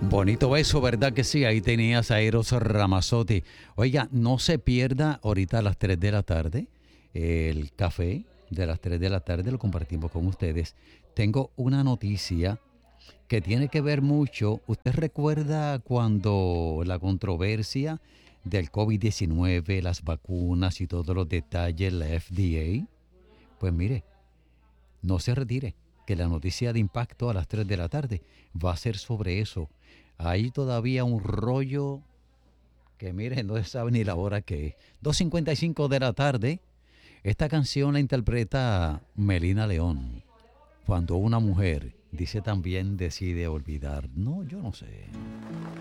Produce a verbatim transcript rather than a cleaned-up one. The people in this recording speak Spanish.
Bonito beso, ¿verdad que sí? Ahí tenías a Eros Ramazzotti. Oiga, no se pierda ahorita a las tres de la tarde el café de las tres de la tarde, lo compartimos con ustedes. Tengo una noticia que tiene que ver mucho. ¿Usted recuerda cuando la controversia del covid diecinueve, las vacunas y todos los detalles, la F D A? Pues mire, no se retire, que la noticia de impacto a las tres de la tarde va a ser sobre eso. Hay todavía un rollo que, mire, no se sabe ni la hora que es. dos cincuenta y cinco de la tarde, esta canción la interpreta Melina León. Cuando una mujer dice también decide olvidar. No, yo no sé.